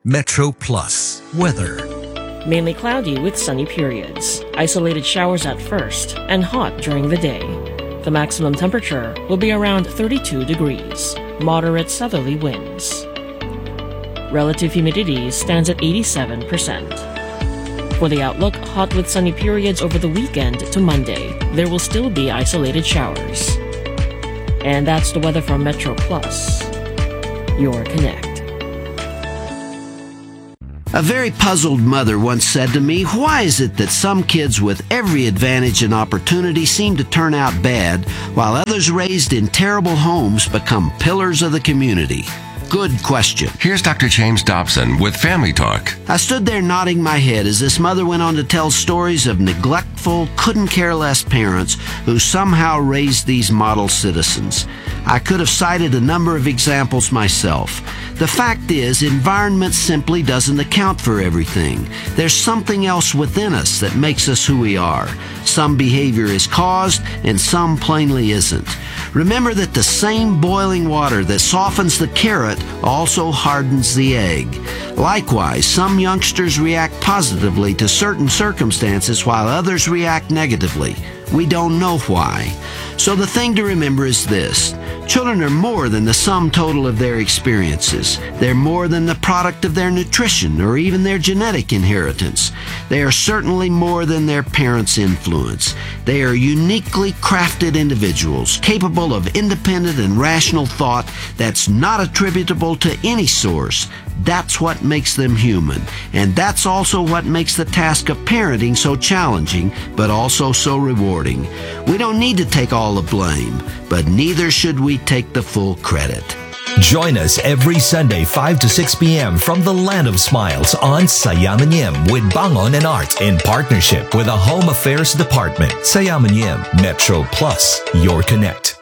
Metro Plus weather. Mainly cloudy with sunny periods. Isolated showers at first and hot during the day. The maximum temperature will be around 32 degrees. Moderate southerly winds. Relative humidity stands at 87%. For the outlook, hot with sunny periods over the weekend to Monday. There will still be isolated showers. And that's the weather from Metro Plus. Your Connect. A very puzzled mother once said to me, "Why is it that some kids with every advantage and opportunity seem to turn out bad, while others raised in terrible homes become pillars of the community?" Good question. Here's Dr. James Dobson with Family Talk. I stood there nodding my head as this mother went on to tell stories of neglectful, couldn't-care-less parents who somehow raised these model citizens. I could have cited a number of examples myself. The fact is, environment simply doesn't account for everything. There's something else within us that makes us who we are. Some behavior is caused, and some plainly isn't. Remember that the same boiling water that softens the carrot also hardens the egg. Likewise, some youngsters react positively to certain circumstances while others react negatively. We don't know why. So the thing to remember is this. Children are more than the sum total of their experiences. They're more than the product of their nutrition or even their genetic inheritance. They are certainly more than their parents' influence. They are uniquely crafted individuals, capable of independent and rational thought that's not attributable to any source. That's what makes them human. And that's also what makes the task of parenting so challenging, but also so rewarding. We don't need to take all the blame, but neither should we take the full credit. Join us every Sunday 5 to 6 p.m. from the Land of Smiles on Sayamanim with Bangon and Art in partnership with the Home Affairs Department. Sayamanim, Metro Plus, Your Connect.